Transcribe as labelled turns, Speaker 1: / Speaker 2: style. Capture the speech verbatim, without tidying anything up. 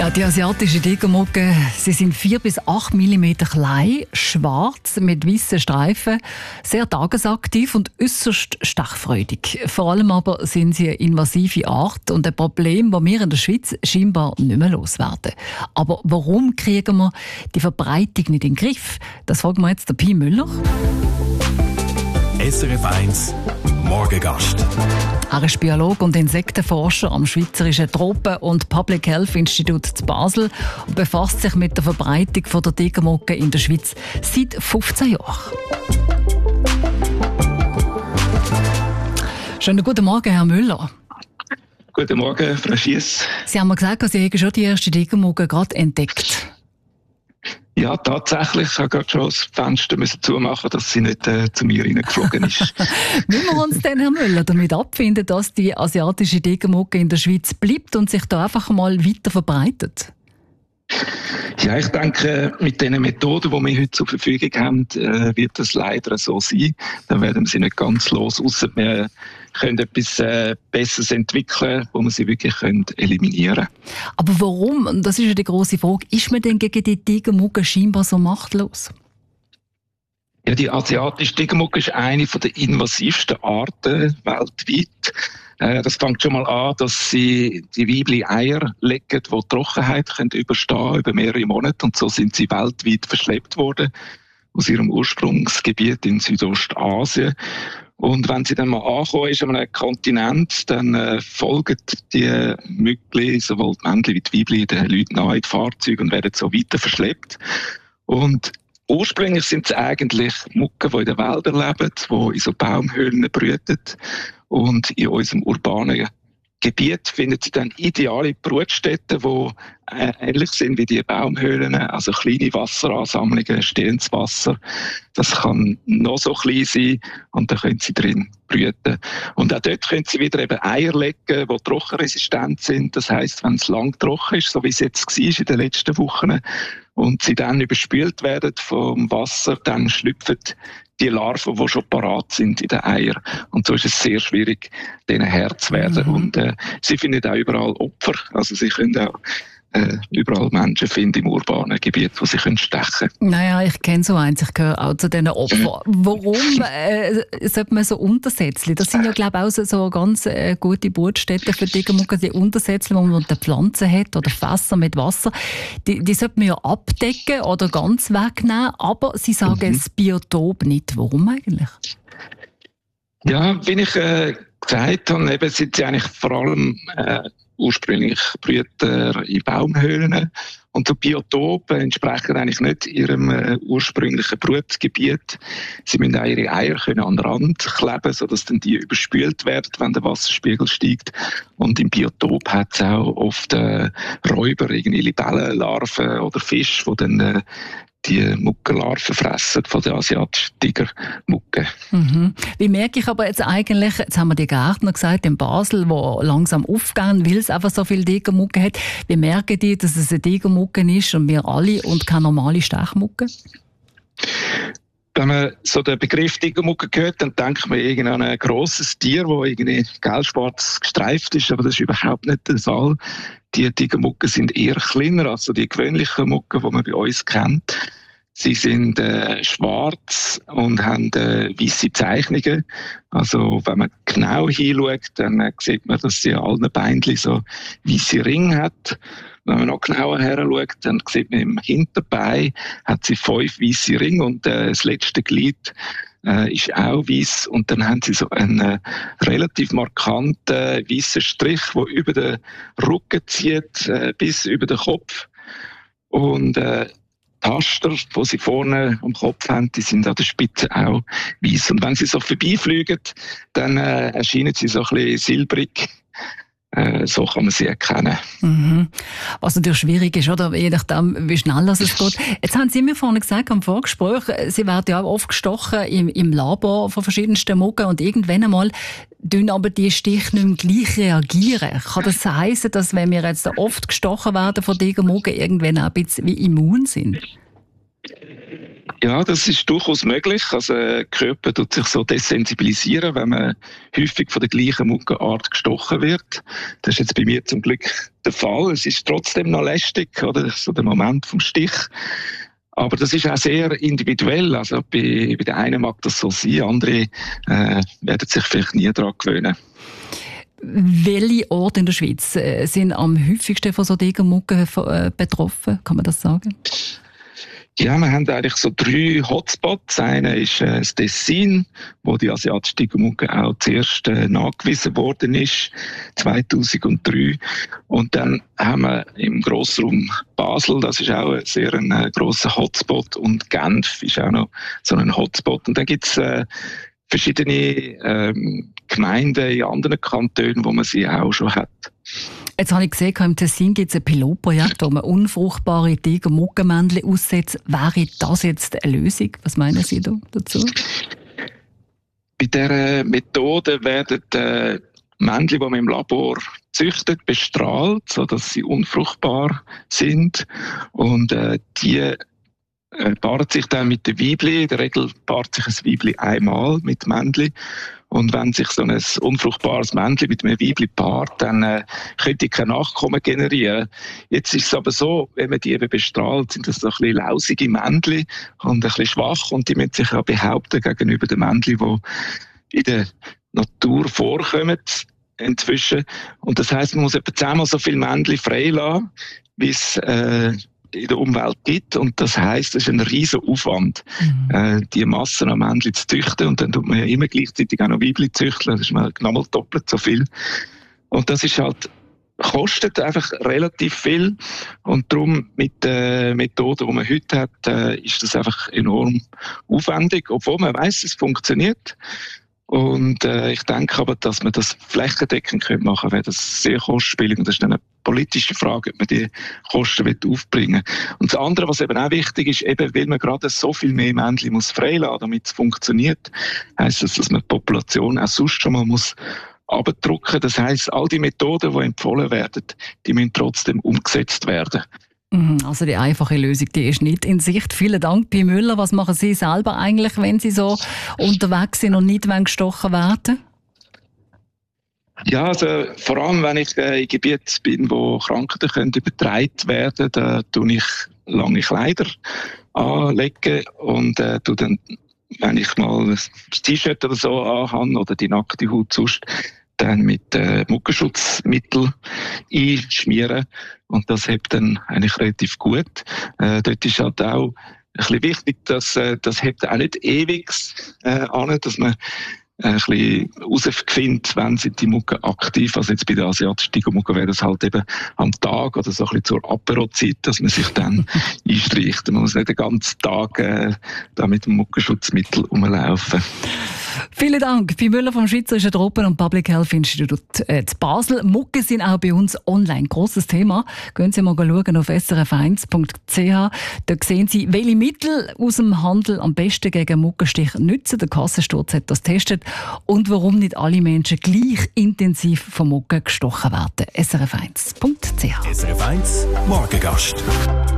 Speaker 1: Ja, die asiatischen Tigermuggen, sie sind vier bis acht Millimeter klein, schwarz mit weißen Streifen, sehr tagesaktiv und äußerst stechfreudig. Vor allem aber sind sie eine invasive Art und ein Problem, das wir in der Schweiz scheinbar nicht mehr loswerden. Aber warum kriegen wir die Verbreitung nicht in den Griff? Das fragen wir jetzt den Pi Müller.
Speaker 2: S R F eins Morgengast.
Speaker 1: Er ist Biologe und Insektenforscher am Schweizerischen Tropen- und Public Health Institut zu Basel und befasst sich mit der Verbreitung der Tigermugge in der Schweiz seit fünfzehn Jahren. Schönen guten Morgen, Herr Müller.
Speaker 3: Guten Morgen, Frau Schiess.
Speaker 1: Sie haben mir gesagt, Sie haben schon die erste Tigermugge gerade entdeckt.
Speaker 3: Ja, tatsächlich. Ich habe gerade schon das Fenster zumachen, dass sie nicht äh, zu mir reingeflogen ist.
Speaker 1: Müssen wir uns denn, Herr Müller, damit abfinden, dass die asiatische Tigermugge in der Schweiz bleibt und sich da einfach mal weiter verbreitet?
Speaker 3: Ja, ich denke, mit den Methoden, die wir heute zur Verfügung haben, äh, wird das leider so sein. Dann werden wir sie nicht ganz los, ausser wir können etwas äh, Besseres entwickeln, wo wir sie wirklich können eliminieren können.
Speaker 1: Aber warum, und das ist ja die grosse Frage, ist man denn gegen die Tigermugge scheinbar so machtlos?
Speaker 3: Ja, die asiatische Tigermugge ist eine der invasivsten Arten weltweit. Äh, das fängt schon mal an, dass sie die weiblichen Eier legen, die die Trockenheit können überstehen über mehrere Monate. Und so sind sie weltweit verschleppt worden aus ihrem Ursprungsgebiet in Südostasien. Und wenn sie dann mal angekommen ist an einem Kontinent, dann äh, folgen die Mückli, sowohl die Männchen wie die Weibchen, den Leuten nach in die Fahrzeuge und werden so weiter verschleppt. Und ursprünglich sind es eigentlich Muggen, die in den Wäldern leben, die in so Baumhöhlen brüten. Und in unserem urbanen Gebiet finden sie dann ideale Brutstätten, die äh, ähnlich sind wie die Baumhöhlen, also kleine Wasseransammlungen, stehendes Wasser. Das kann noch so klein sein und dann können sie drin brüten. Und auch dort können sie wieder eben Eier legen, die trockenresistent sind. Das heisst, wenn es lang trocken ist, so wie es jetzt war in den letzten Wochen, und sie dann überspült werden vom Wasser, dann schlüpfen die Larven, die schon parat sind in den Eiern. Und so ist es sehr schwierig, denen Herr zu werden. Mhm. Und äh, sie finden auch überall Opfer. Also sie können auch äh, überall Menschen finden im urbanen Gebiet, wo sie können stechen können.
Speaker 1: Naja, ich kenne so eins, ich gehöre auch zu diesen Opfern. Warum äh, sollte man so Untersätzchen? Das sind ja, glaube ich, auch so, so ganz äh, gute Brutstätten für Tigermuggen, die Untersätzchen, die man unter Pflanzen hat oder Fässer mit Wasser. Die, die sollte man ja abdecken oder ganz wegnehmen, aber Sie sagen mhm. das Biotop nicht. Warum eigentlich?
Speaker 3: Ja, wie ich äh, gesagt habe, eben sind sie eigentlich vor allem äh, ursprünglich Brüter in Baumhöhlen. Und die Biotope entsprechen eigentlich nicht ihrem äh, ursprünglichen Brutgebiet. Sie müssen auch ihre Eier können an den Rand kleben, sodass dann die überspült werden, wenn der Wasserspiegel steigt. Und im Biotop hat es auch oft äh, Räuber, irgendwie Libellenlarven oder Fische, die dann äh, die Muggenlarven fressen von der asiatischen Tigermugge.
Speaker 1: Mhm. Wie merke ich aber jetzt eigentlich, jetzt haben wir die Gärtner gesagt in Basel, die langsam aufgehen, weil es einfach so viele Tigermuggen hat. Wie merken die, dass es eine Tigermugge ist und wir alle und keine normale Stechmugge?
Speaker 3: Wenn man so den Begriff Tigermugge hört, dann denkt man irgendwie an ein grosses Tier, das irgendwie gelb-schwarz gestreift ist, aber das ist überhaupt nicht der Fall. Die Tigermuggen sind eher kleiner als die gewöhnlichen Muggen, die man bei uns kennt. Sie sind äh, schwarz und haben äh, weisse Zeichnungen. Also wenn man genau hinschaut, dann äh, sieht man, dass sie an allen Beinchen so weisse Ringe hat. Wenn man noch genauer her schaut, dann sieht man im Hinterbein hat sie fünf weisse Ringe und äh, das letzte Glied äh, ist auch weiss. Und dann haben sie so einen äh, relativ markanten weißen Strich, der über den Rücken zieht, äh, bis über den Kopf. Und äh, die Taster, die sie vorne am Kopf haben, die sind an der Spitze auch weiss. Und wenn sie so vorbeifliegen, dann äh, erscheinen sie so ein bisschen silbrig. Äh, so kann man sie erkennen.
Speaker 1: Mhm. Was natürlich schwierig ist, oder? Je nachdem, wie schnell es geht. Jetzt haben Sie mir vorhin gesagt, am Vorgespräch, Sie werden ja auch oft gestochen im, im Labor von verschiedensten Muggen und irgendwann einmal tun aber die Stiche nicht mehr gleich reagieren. Kann das heissen, dass wenn wir jetzt oft gestochen werden von Tigermuggen, irgendwann auch ein bisschen wie immun sind?
Speaker 3: Ja, das ist durchaus möglich. Also, der Körper tut sich so desensibilisieren, wenn man häufig von der gleichen Muggenart gestochen wird. Das ist jetzt bei mir zum Glück der Fall. Es ist trotzdem noch lästig, oder? So der Moment vom Stich. Aber das ist auch sehr individuell. Also, bei, bei den einen mag das so sein, andere äh, werden sich vielleicht nie daran gewöhnen.
Speaker 1: Welche Orte in der Schweiz sind am häufigsten von so Tigermuggen betroffen? Kann man das sagen?
Speaker 3: Ja, wir haben eigentlich so drei Hotspots. Einer ist äh, das Tessin, wo die asiatische Tigermugge auch zuerst äh, nachgewiesen worden ist, zweitausenddrei. Und dann haben wir im Grossraum Basel, das ist auch ein sehr ein, äh, grosser Hotspot. Und Genf ist auch noch so ein Hotspot. Und dann gibt es äh, verschiedene ähm, Gemeinden in anderen Kantonen, wo man sie auch schon hat.
Speaker 1: Jetzt habe ich gesehen, im Tessin gibt es ein Pilotprojekt, wo man unfruchtbare Tiger-Muggenmännchen aussetzt. Wäre das jetzt eine Lösung? Was meinen Sie da dazu?
Speaker 3: Bei dieser Methode werden die Männchen, die man im Labor züchtet, bestrahlt, sodass sie unfruchtbar sind. Und äh, die äh, paaren sich dann mit den Weibli. In der Regel paart sich ein Weibli einmal mit Männchen. Und wenn sich so ein unfruchtbares Männchen mit einem Weibli paart, dann äh, könnte ich kein Nachkommen generieren. Jetzt ist es aber so, wenn man die eben bestrahlt, sind das so ein bisschen lausige Männchen und ein bisschen schwach und die müssen sich ja behaupten gegenüber den Männchen, die in der Natur vorkommen inzwischen. Und das heisst, man muss etwa zehnmal so viele Männchen freilassen, wie es äh, in der Umwelt gibt. Und das heisst, es ist ein riesen Aufwand, mhm. äh, die Massen an Männchen zu züchten. Und dann tut man ja immer gleichzeitig auch noch Weibchen züchten. Das ist mal nochmal doppelt so viel. Und das ist halt, kostet einfach relativ viel. Und darum mit der Methode, die man heute hat, äh, ist das einfach enorm aufwendig. Obwohl man weiss, es funktioniert. Und äh, ich denke aber, dass man das flächendeckend machen könnte, wäre das sehr kostspielig. Und das ist dann eine politische Frage, ob man die Kosten aufbringen will. Und das andere, was eben auch wichtig ist, eben, weil man gerade so viel mehr Männchen muss freilassen, damit es funktioniert, heisst das, dass man die Population auch sonst schon mal muss abdrucken. Das heisst, all die Methoden, die empfohlen werden, die müssen trotzdem umgesetzt werden.
Speaker 1: Also die einfache Lösung, die ist nicht in Sicht. Vielen Dank, Pi Müller. Was machen Sie selber eigentlich, wenn Sie so unterwegs sind und nicht gestochen werden?
Speaker 3: Ja, also vor allem, wenn ich äh, in Gebieten bin, wo Krankheiten können übertragen werden, da tue ich lange Kleider anlegen und äh, tue dann, wenn ich mal ein T-Shirt oder so anhabe oder die nackte Haut sonst, dann mit äh, Muggenschutzmittel einschmieren. Und das hebt dann eigentlich relativ gut. Äh, dort ist halt auch ein bisschen wichtig, dass äh, das hebt auch nicht ewig äh, an, dass man äh, ein bisschen herausfindet, wenn sind die Muggen aktiv. Also jetzt bei der asiatischen Tigermugge wäre das halt eben am Tag oder so ein bisschen zur Aperozeit, dass man sich dann einstreicht. Man muss nicht den ganzen Tag äh, da mit dem Muggenschutzmittel rumlaufen.
Speaker 1: Vielen Dank. Pi Müller vom Schweizerischen Tropen- und Public Health Institut äh, zu Basel. Muggen sind auch bei uns online. Grosses Thema. Gehen Sie mal schauen auf s r f eins punkt c h. Dort sehen Sie, welche Mittel aus dem Handel am besten gegen Muggenstich nützen. Der Kassensturz hat das getestet. Und warum nicht alle Menschen gleich intensiv von Muggen gestochen werden. s r f eins punkt c h.
Speaker 2: S R F eins Morgengast.